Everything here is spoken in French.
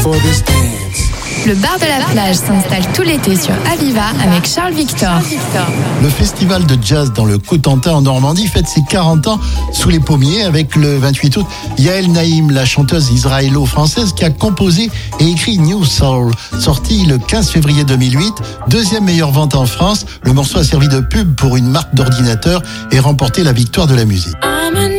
Le bar de la plage s'installe tout l'été sur Aviva avec Charles Victor. Le festival de jazz dans le Cotentin en Normandie fête ses 40 ans sous les pommiers avec le 28 août. Yael Naïm, la chanteuse israélo-française qui a composé et écrit New Soul, sorti le 15 février 2008, deuxième meilleure vente en France. Le morceau a servi de pub pour une marque d'ordinateur et remporté la victoire de la musique.